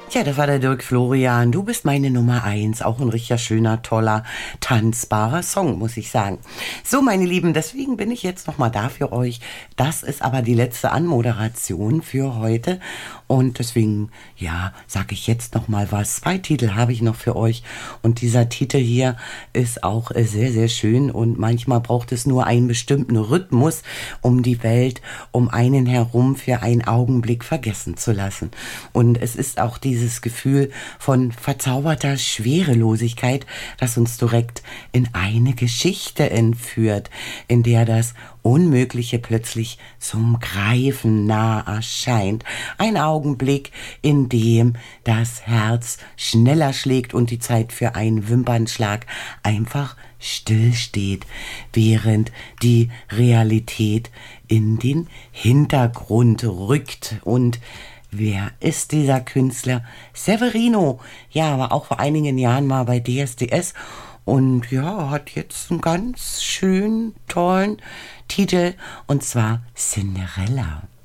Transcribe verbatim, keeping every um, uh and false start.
Tja, das war der Dirk Florian. Du bist meine Nummer eins. Auch ein richtig schöner, toller, tanzbarer Song, muss ich sagen. So, meine Lieben, deswegen bin ich jetzt nochmal da für euch. Das ist aber die letzte Anmoderation für heute. Und deswegen, ja, sage ich jetzt nochmal was. Zwei Titel habe ich noch für euch. Und dieser Titel hier ist auch sehr, sehr schön. Und manchmal braucht es nur einen bestimmten Rhythmus, um die Welt um einen herum für einen Augenblick vergessen zu lassen. Und es ist auch dieses Gefühl von verzauberter Schwerelosigkeit, das uns direkt in eine Geschichte entführt, in der das Unmögliche plötzlich zum Greifen nah erscheint. Ein Augenblick, in dem das Herz schneller schlägt und die Zeit für einen Wimpernschlag einfach stillsteht, während die Realität in den Hintergrund rückt. Und wer ist dieser Künstler? Severino. Ja, war auch vor einigen Jahren mal bei D S D S und ja, hat jetzt einen ganz schönen, tollen Titel, und zwar Cinderella.